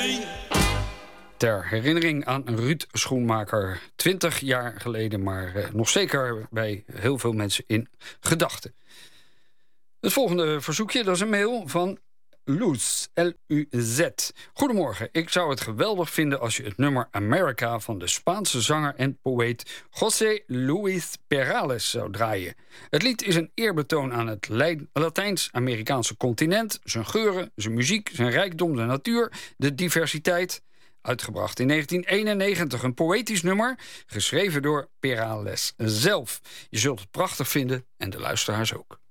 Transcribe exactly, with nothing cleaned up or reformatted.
Ter herinnering aan Ruud Schoenmaker. Twintig jaar geleden, maar eh, nog zeker bij heel veel mensen in gedachten. Het volgende verzoekje, dat is een mail van Luz, L U Z. Goedemorgen, ik zou het geweldig vinden als je het nummer America van de Spaanse zanger en poëet José Luis Perales zou draaien. Het lied is een eerbetoon aan het Latijns-Amerikaanse continent, zijn geuren, zijn muziek, zijn rijkdom, de natuur, de diversiteit. Uitgebracht in negentien eenennegentig, een poëtisch nummer, geschreven door Perales zelf. Je zult het prachtig vinden en de luisteraars ook.